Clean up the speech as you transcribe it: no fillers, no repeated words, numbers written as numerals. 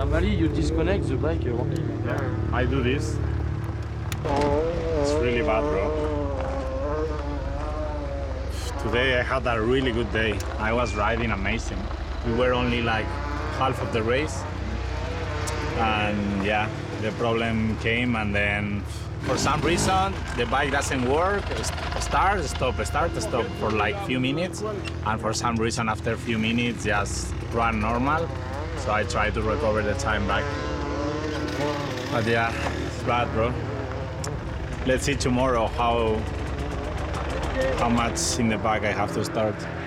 Normally you disconnect the bike only. Yeah, I do this. It's really bad, bro. Today I had a really good day. I was riding amazing. We were only like half of the race. And yeah, the problem came, and then for some reason the bike doesn't work. Start, stop for like few minutes, and for some reason after a few minutes just run normal. So I try to recover the time back. But yeah, it's bad, bro. Let's see tomorrow how much in the back I have to start.